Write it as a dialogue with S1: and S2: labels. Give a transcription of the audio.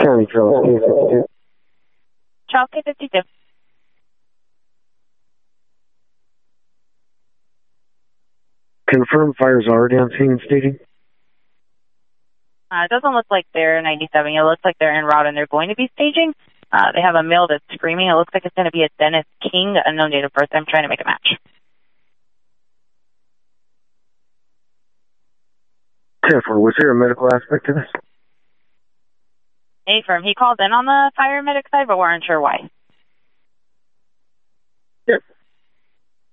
S1: County, Charles K-52.
S2: Charles K-52.
S1: Confirm fire's already on scene, stating.
S2: It doesn't look like they're 97. It looks like they're en route and they're going to be staging. They have a male that's screaming. It looks like it's going to be a Dennis King, unknown date of birth. I'm trying to make a match.
S1: 10-4, was there a medical aspect to this?
S2: Affirm. He called in on the fire medic side, but we're unsure why.